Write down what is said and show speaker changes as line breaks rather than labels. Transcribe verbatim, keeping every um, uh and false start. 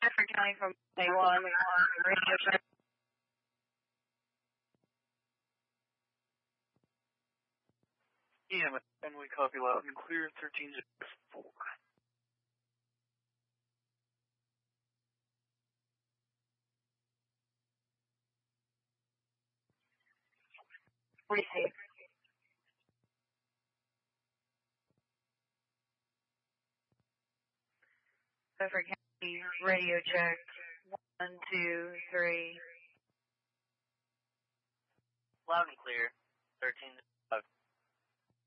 Bedford County from A one, radio check.
Yeah, and we copy loud and clear, thirteen zero four.
Receive. Bedford County, radio check. One, two, three.
Loud and clear, thirteen